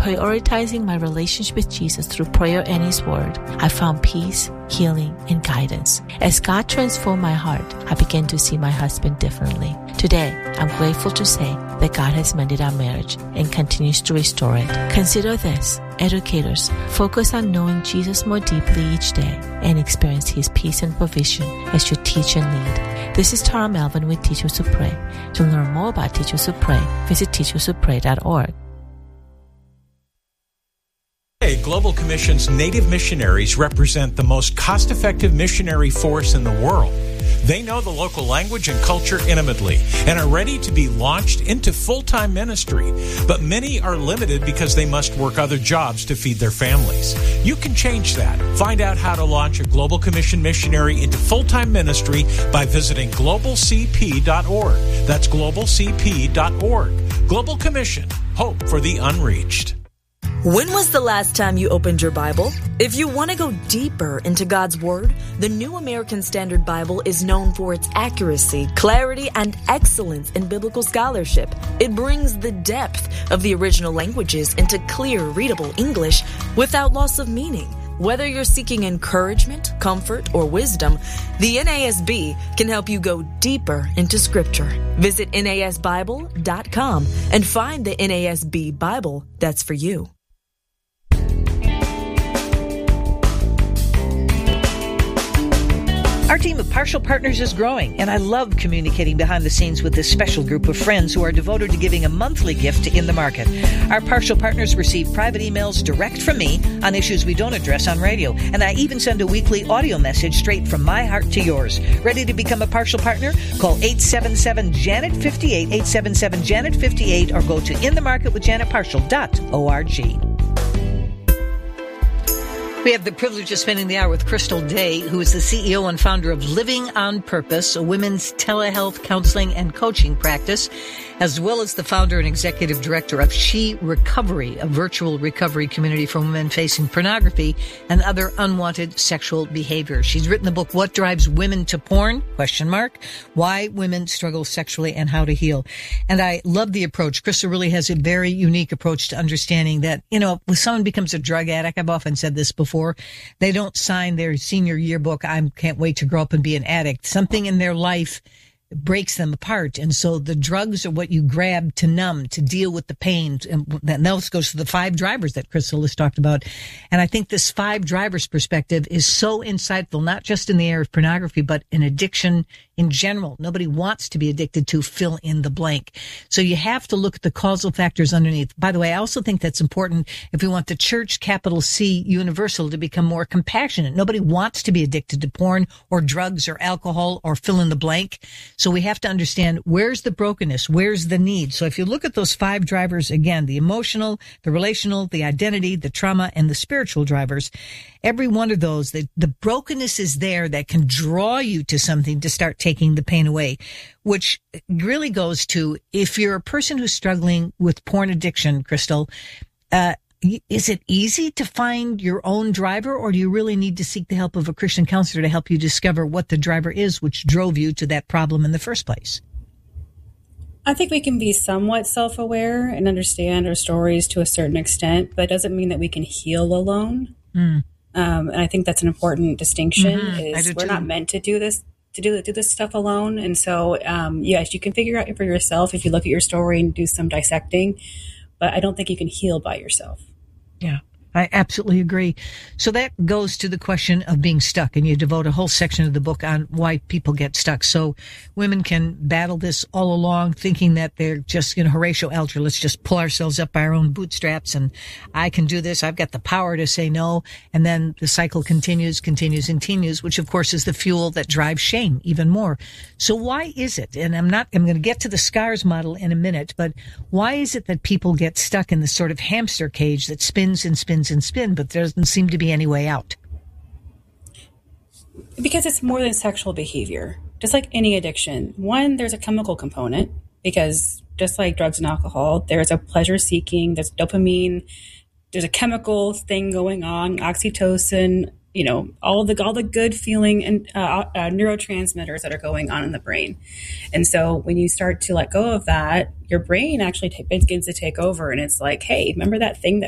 prioritizing my relationship with Jesus through prayer and His Word, I found peace, healing, and guidance. As God transformed my heart, I began to see my husband differently. Today, I'm grateful to say that God has mended our marriage and continues to restore it. Consider this. Educators, focus on knowing Jesus more deeply each day and experience His peace and provision as you teach and lead. This is Tara Melvin with Teachers Who Pray. To learn more about Teachers Who Pray, visit teacherswhopray.org. Global Commission's Native missionaries represent the most cost-effective missionary force in the world. They know the local language and culture intimately and are ready to be launched into full-time ministry. But many are limited because they must work other jobs to feed their families. You can change that. Find out how to launch a Global Commission missionary into full-time ministry by visiting globalcp.org. That's globalcp.org. Global Commission. Hope for the unreached. When was the last time you opened your Bible? If you want to go deeper into God's Word, the New American Standard Bible is known for its accuracy, clarity, and excellence in biblical scholarship. It brings the depth of the original languages into clear, readable English without loss of meaning. Whether you're seeking encouragement, comfort, or wisdom, the NASB can help you go deeper into Scripture. Visit NASBible.com and find the NASB Bible that's for you. Our team of Partial Partners is growing, and I love communicating behind the scenes with this special group of friends who are devoted to giving a monthly gift to In the Market. Our Partial Partners receive private emails direct from me on issues we don't address on radio, and I even send a weekly audio message straight from my heart to yours. Ready to become a Partial Partner? Call 877-JANET-58, 877-JANET-58, or go to inthemarketwithjanetpartial.org. We have the privilege of spending the hour with Crystal Day, who is the CEO and founder of Living on Purpose, a women's telehealth counseling and coaching practice, as well as the founder and executive director of She Recovery, a virtual recovery community for women facing pornography and other unwanted sexual behavior. She's written the book, What Drives Women to Porn? ? Why Women Struggle Sexually and How to Heal. And I love the approach. Crystal really has a very unique approach to understanding that, you know, when someone becomes a drug addict, I've often said this before, they don't sign their senior yearbook, I can't wait to grow up and be an addict. Something in their life breaks them apart. And so the drugs are what you grab to numb, to deal with the pain. And that else goes to the 5 drivers that Crystal has talked about. And I think this 5 drivers perspective is so insightful, not just in the area of pornography, but in addiction in general. Nobody wants to be addicted to fill in the blank. So you have to look at the causal factors underneath. By the way, I also think that's important if we want the church, capital C, universal, to become more compassionate. Nobody wants to be addicted to porn or drugs or alcohol or fill in the blank. So we have to understand where's the brokenness, where's the need. So if you look at those 5 drivers, again, the emotional, the relational, the identity, the trauma, and the spiritual drivers, every one of those, the brokenness is there that can draw you to something to start taking the pain away, which really goes to, if you're a person who's struggling with porn addiction, Crystal, is it easy to find your own driver, or do you really need to seek the help of a Christian counselor to help you discover what the driver is which drove you to that problem in the first place? I think we can be somewhat self-aware and understand our stories to a certain extent, but it doesn't mean that we can heal alone. And I think that's an important distinction. Is we're not meant to do this, to do this stuff alone. And so, yes, you can figure out for yourself if you look at your story and do some dissecting, but I don't think you can heal by yourself. Yeah, I absolutely agree. So that goes to the question of being stuck, and you devote a whole section of the book on why people get stuck. So women can battle this all along, thinking that they're just, Horatio Alger, let's just pull ourselves up by our own bootstraps, and I can do this. I've got the power to say no. And then the cycle continues, which of course is the fuel that drives shame even more. So why is it? And I'm going to get to the SCARS model in a minute, but why is it that people get stuck in this sort of hamster cage that spins and spins and spins, but there doesn't seem to be any way out? Because it's more than sexual behavior. Just like any addiction. One, there's a chemical component, because just like drugs and alcohol, there's a pleasure seeking, there's dopamine, there's a chemical thing going on, oxytocin, all the good feeling and neurotransmitters that are going on in the brain. And so when you start to let go of that, your brain actually begins to take over, and it's like, hey, remember that thing that